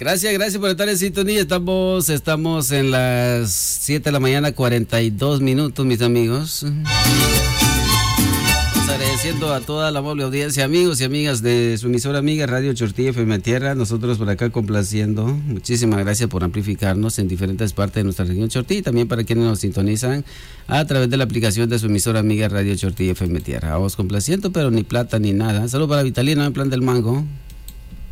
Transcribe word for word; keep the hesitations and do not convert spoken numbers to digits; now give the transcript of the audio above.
Gracias, gracias por estar en sintonía. Estamos, estamos en las siete de la mañana, cuarenta y dos minutos, mis amigos. Agradeciendo a toda la amable audiencia, amigos y amigas de su emisora amiga Radio Chortí F M Tierra, nosotros por acá complaciendo. Muchísimas gracias por amplificarnos en diferentes partes de nuestra región Chortí, y también para quienes nos sintonizan a través de la aplicación de su emisora amiga Radio Chortí F M Tierra. A vos complaciendo, pero ni plata ni nada. Saludos para Vitalina en plan del mango.